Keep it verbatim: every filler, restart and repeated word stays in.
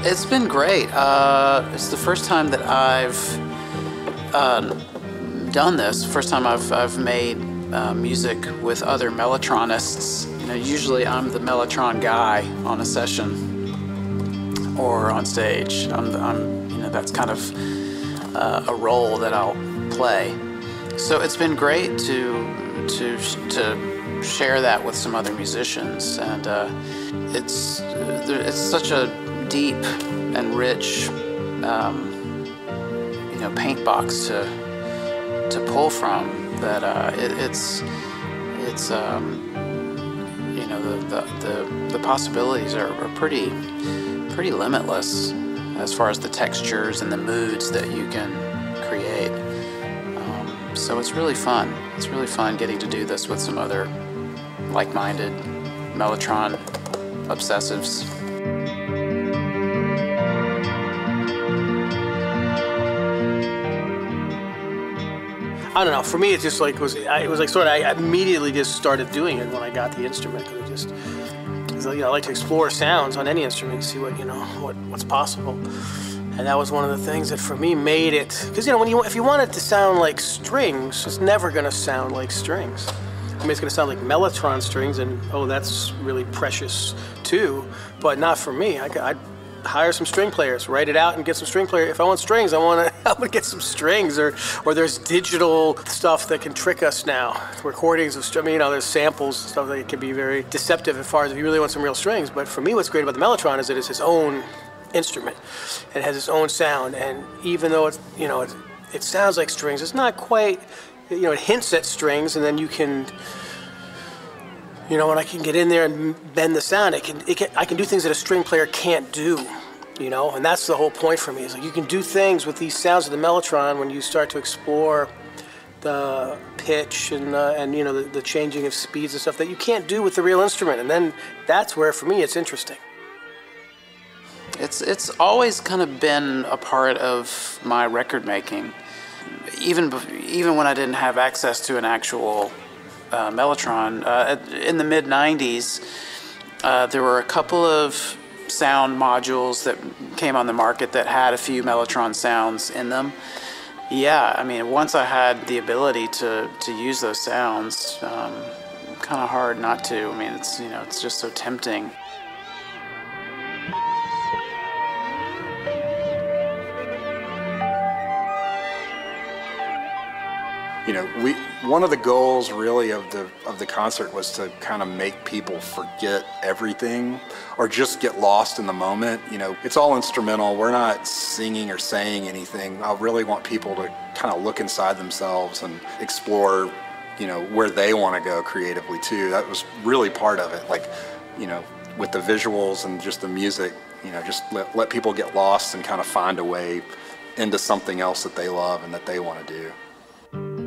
It's been great. Uh, it's the first time that I've uh, done this. First time I've, I've made uh, music with other Mellotronists. You know, usually I'm the Mellotron guy on a session or on stage. I'm, the, I'm you know, that's kind of uh, a role that I'll play. So it's been great to to to share that with some other musicians, and uh, it's it's such a deep and rich, um, you know, paint box to to pull from. That uh, it, it's it's um, you know the the the, the possibilities are, are pretty pretty limitless as far as the textures and the moods that you can create. Um, so it's really fun. It's really fun getting to do this with some other like-minded Mellotron obsessives. I don't know. For me, it just like was. I, it was like sort of. I immediately just started doing it when I got the instrument. It just, cause, you know, I like to explore sounds on any instrument, see what you know, what what's possible. And that was one of the things that for me made it. Because you know, when you if you want it to sound like strings, it's never going to sound like strings. I mean, it's going to sound like Mellotron strings, and oh, that's really precious too. But not for me. I, I'd hire some string players, write it out, and get some string players. If I want strings, I want to. I'm gonna get some strings, or or there's digital stuff that can trick us now. Recordings of, I mean, you know, there's samples and stuff that can be very deceptive as far as if you really want some real strings. But for me, what's great about the Mellotron is that it's its own instrument. It has its own sound, and even though it's, you know, it, it sounds like strings, it's not quite. You know, it hints at strings, and then you can. You know, when I can get in there and bend the sound, it can, it can, I can do things that a string player can't do, you know? And that's the whole point for me, is like you can do things with these sounds of the Mellotron when you start to explore the pitch and, uh, and you know, the, the changing of speeds and stuff that you can't do with the real instrument. And then that's where, for me, it's interesting. It's, it's always kind of been a part of my record making. Even, even when I didn't have access to an actual Uh, Mellotron. Uh, in the mid nineties, uh, there were a couple of sound modules that came on the market that had a few Mellotron sounds in them. Yeah, I mean, once I had the ability to, to use those sounds, um, kind of hard not to. I mean, it's, you know, it's just so tempting. You know, we one of the goals really of the of the concert was to kind of make people forget everything or just get lost in the moment. You know, it's all instrumental. We're not singing or saying anything. I really want people to kind of look inside themselves and explore, you know, where they want to go creatively too. That was really part of it. Like, you know, with the visuals and just the music, you know, just let, let people get lost and kind of find a way into something else that they love and that they want to do.